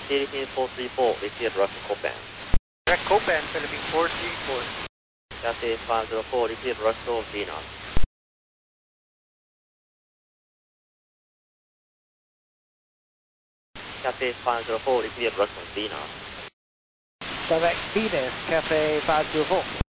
Philippine 434, repeat Russian code band. Direct code band, Philippine 434. Cathay 504, repeat Russell Venus. Cathay 504, repeat Russell Venus. Quebec Venus, Cafe 504.